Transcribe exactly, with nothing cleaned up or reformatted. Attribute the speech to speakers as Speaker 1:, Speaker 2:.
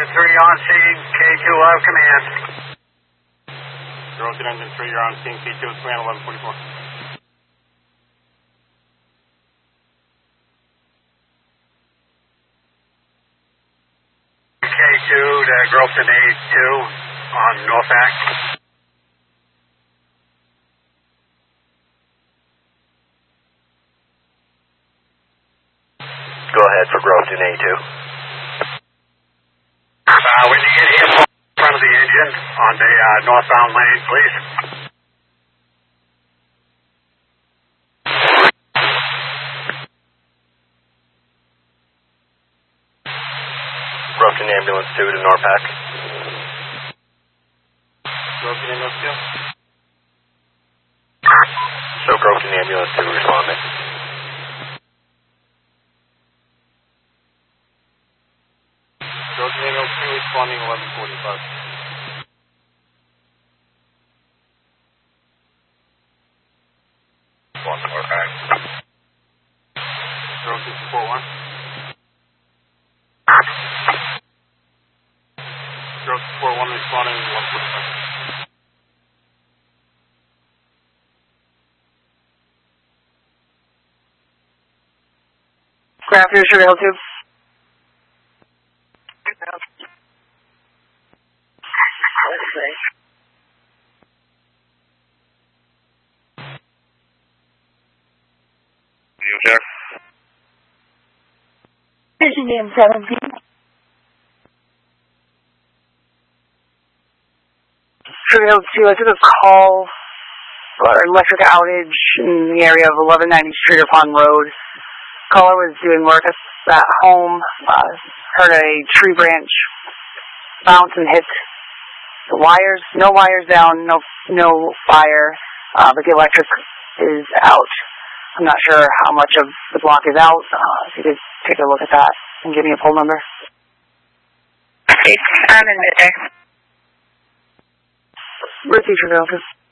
Speaker 1: Engine three on scene, K two out of command.
Speaker 2: Groton Engine three, you're on scene, K two with command eleven forty-four.
Speaker 1: K two to Groton A two on Norfolk.
Speaker 3: Go ahead for Groton A two.
Speaker 1: Uh, we need to get in front of the engine on the uh, northbound lane, please.
Speaker 3: Groton Ambulance two to Norpac.
Speaker 2: Groton Ambulance two.
Speaker 3: So Groton Ambulance two responding.
Speaker 2: Groton Ambulance two responding eleven forty-five.
Speaker 1: One more back.
Speaker 2: Groton support one. Groton support one responding one forty-five.
Speaker 4: Graph here, Sugar Hill two.
Speaker 3: You there?
Speaker 4: Station name seventeen. Sugar Hill two, I took a call for electric outage in the area of eleven ninety Streeter Pond Road. Caller was doing work at home, uh, heard a tree branch bounce and hit the wires. No wires down, no no fire, uh, but the electric is out. I'm not sure how much of the block is out. Uh, if you could take a look at that and give me a poll number.
Speaker 5: I'm in midday.
Speaker 4: Ruthie, Sugar Hill two.